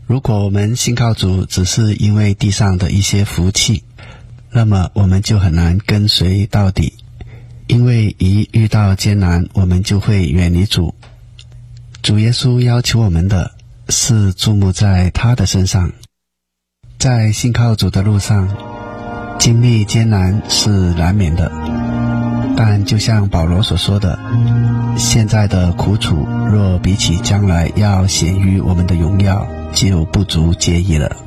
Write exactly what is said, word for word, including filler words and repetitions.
如果我们信靠主只是因为地上的一些福气，那么我们就很难跟随到底，因为一遇到艰难，我们就会远离主。主耶稣要求我们的是注目在他的身上。在信靠主的路上，经历艰难是难免的，但就像保罗所说的，现在的苦楚若比起将来要显于我们的荣耀，就不足介意了。